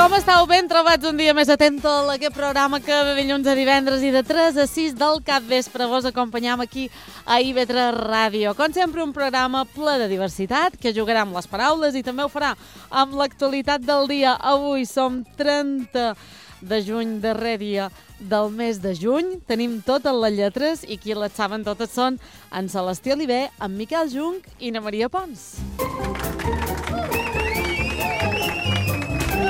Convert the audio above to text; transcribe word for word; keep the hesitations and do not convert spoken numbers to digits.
Com estàu? Ben trobats un dia més atent a aquest programa que de dilluns a divendres i de tres a sis del capvespre vos acompanyam aquí a I V tres Ràdio. Com sempre, un programa ple de diversitat, que jugarà amb les paraules i també ho farà amb l'actualitat del dia. Avui som trenta de juny, darrer dia del mes de juny. Tenim totes les lletres i qui les saben totes són en Celestí Oliver, en Miquel Jung i na Maria Pons.